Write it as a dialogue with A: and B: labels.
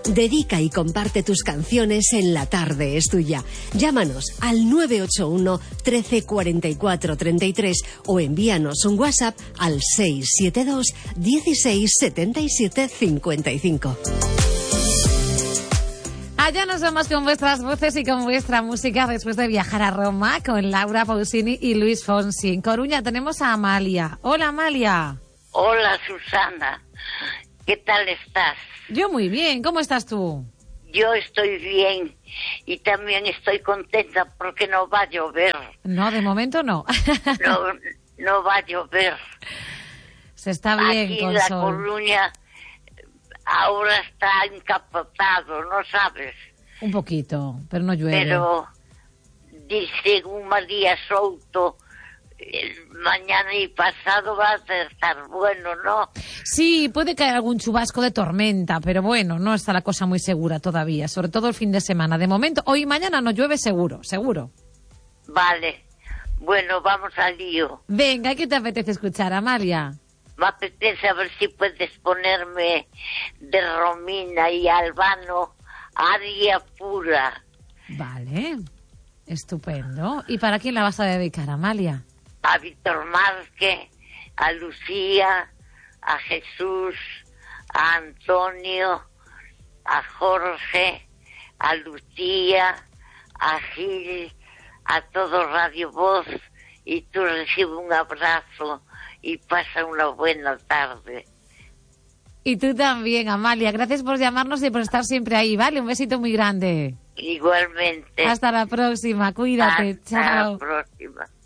A: Dedica y comparte tus canciones en La Tarde es Tuya. Llámanos al 981 13 44 33 o envíanos un WhatsApp al 672 16 77 55.
B: Allá nos vemos con vuestras voces y con vuestra música después de viajar a Roma con Laura Pausini y Luis Fonsi. En Coruña tenemos a Amalia. Hola, Amalia.
C: Hola, Susana. ¿Qué tal estás?
B: Yo muy bien. ¿Cómo estás tú?
C: Yo estoy bien y también estoy contenta porque no va a llover.
B: No, de momento no.
C: No va a llover.
B: Se está bien
C: aquí
B: con
C: en La
B: sol.
C: Coruña ahora está encapotado, ¿no sabes?
B: Un poquito, pero no llueve.
C: Pero dice un María Souto, mañana y pasado va a estar bueno, ¿no?
B: Sí, puede caer algún chubasco de tormenta, pero bueno, no está la cosa muy segura todavía, sobre todo el fin de semana. De momento, hoy y mañana no llueve seguro, seguro.
C: Vale, bueno, vamos al lío.
B: Venga, ¿qué te apetece escuchar, Amalia?
C: Me apetece a ver si puedes ponerme de Romina y Albano, Aria Pura.
B: Vale, estupendo. ¿Y para quién la vas a dedicar, Amalia?
C: A Víctor Márquez, a Lucía, a Jesús, a Antonio, a Jorge, a Lucía, a Gil, a todo Radio Voz, y tú recibe un abrazo y pasa una buena tarde.
B: Y tú también, Amalia. Gracias por llamarnos y por estar siempre ahí, ¿vale? Un besito muy grande.
C: Igualmente.
B: Hasta la próxima. Cuídate.
C: Hasta
B: Chao.
C: la próxima.